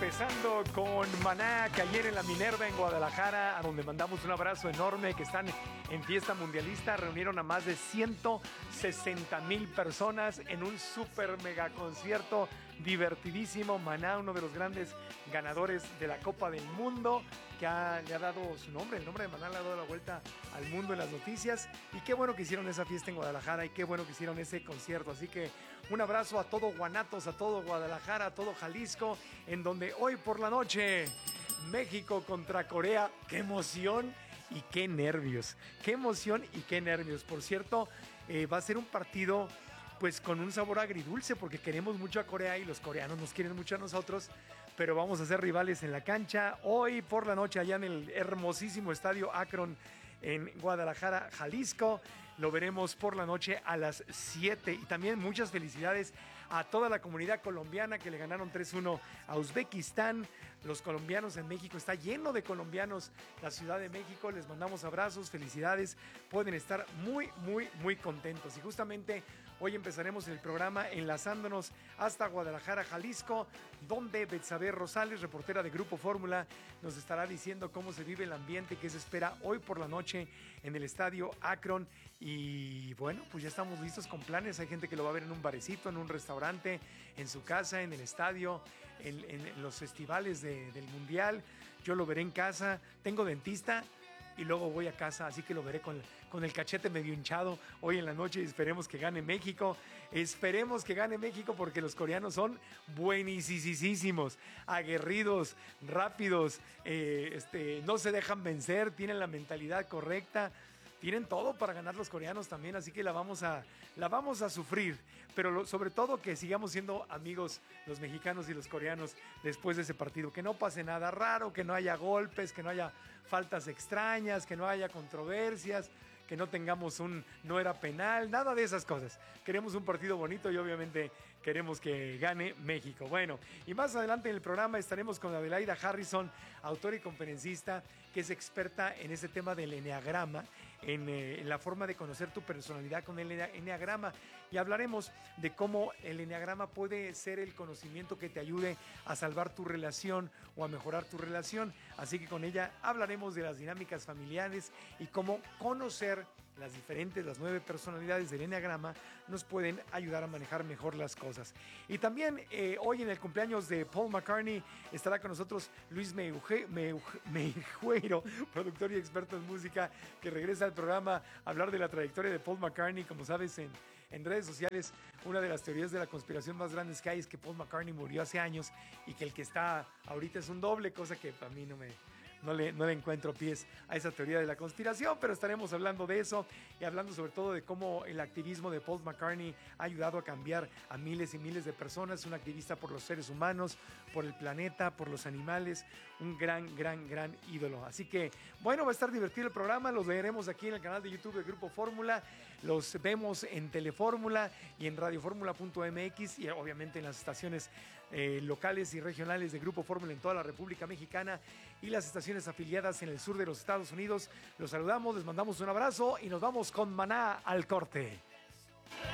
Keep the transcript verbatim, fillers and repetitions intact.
empezando con Maná, que ayer en la Minerva en Guadalajara, a donde mandamos un abrazo enorme, que están en fiesta mundialista, reunieron a más de ciento sesenta mil personas en un super mega concierto divertidísimo. Maná, uno de los grandes ganadores de la Copa del Mundo, que ha, le ha dado su nombre, el nombre de Maná le ha dado la vuelta al mundo en las noticias. Y qué bueno que hicieron esa fiesta en Guadalajara y qué bueno que hicieron ese concierto. Así que un abrazo a todo Guanatos, a todo Guadalajara, a todo Jalisco, en donde hoy por la noche México contra Corea. ¡Qué emoción! Y qué nervios, qué emoción y qué nervios. Por cierto, eh, va a ser un partido pues con un sabor agridulce, porque queremos mucho a Corea y los coreanos nos quieren mucho a nosotros, pero vamos a ser rivales en la cancha hoy por la noche allá en el hermosísimo estadio Akron en Guadalajara, Jalisco. Lo veremos por la noche a las siete. Y también muchas felicidades a toda la comunidad colombiana que le ganaron tres uno a Uzbekistán. Los colombianos en México, está lleno de colombianos la Ciudad de México. Les mandamos abrazos, felicidades. Pueden estar muy, muy, muy contentos. Y justamente hoy empezaremos el programa enlazándonos hasta Guadalajara, Jalisco, donde Betsabe Rosales, reportera de Grupo Fórmula, nos estará diciendo cómo se vive el ambiente que se espera hoy por la noche en el estadio Akron. Y bueno, pues ya estamos listos con planes. Hay gente que lo va a ver en un barecito, en un restaurante, en su casa, en el estadio, en, en, en los festivales de, del Mundial. Yo lo veré en casa. Tengo dentista y luego voy a casa, así que lo veré con, con el cachete medio hinchado hoy en la noche. Y esperemos que gane México. Esperemos que gane México, porque los coreanos son buenísimos, aguerridos, rápidos, eh, este, no se dejan vencer, tienen la mentalidad correcta. Tienen todo para ganar los coreanos también, así que la vamos a, la vamos a sufrir. Pero lo, sobre todo que sigamos siendo amigos los mexicanos y los coreanos después de ese partido. Que no pase nada raro, que no haya golpes, que no haya faltas extrañas, que no haya controversias, que no tengamos un no era penal, nada de esas cosas. Queremos un partido bonito y obviamente queremos que gane México. Bueno, y más adelante en el programa estaremos con Adelaida Harrison, autora y conferencista, que es experta en ese tema del eneagrama, en, eh, en la forma de conocer tu personalidad con el eneagrama. Y hablaremos de cómo el eneagrama puede ser el conocimiento que te ayude a salvar tu relación o a mejorar tu relación. Así que con ella hablaremos de las dinámicas familiares y cómo conocer las diferentes, las nueve personalidades del eneagrama nos pueden ayudar a manejar mejor las cosas. Y también eh, hoy en el cumpleaños de Paul McCartney estará con nosotros Luis Meuje, Meuje, Meijueiro, productor y experto en música, que regresa al programa a hablar de la trayectoria de Paul McCartney. Como sabes, en, en redes sociales, una de las teorías de la conspiración más grandes que hay es que Paul McCartney murió hace años y que el que está ahorita es un doble, cosa que a mí no me... No le, no le encuentro pies a esa teoría de la conspiración, pero estaremos hablando de eso y hablando sobre todo de cómo el activismo de Paul McCartney ha ayudado a cambiar a miles y miles de personas. Un activista por los seres humanos, por el planeta, por los animales, un gran, gran, gran ídolo. Así que, bueno, va a estar divertido el programa. Los veremos aquí en el canal de YouTube de Grupo Fórmula. Los vemos en Telefórmula y en radiofórmula punto m x y obviamente en las estaciones eh, locales y regionales de Grupo Fórmula en toda la República Mexicana y las estaciones afiliadas en el sur de los Estados Unidos. Los saludamos, les mandamos un abrazo y nos vamos con Maná al corte.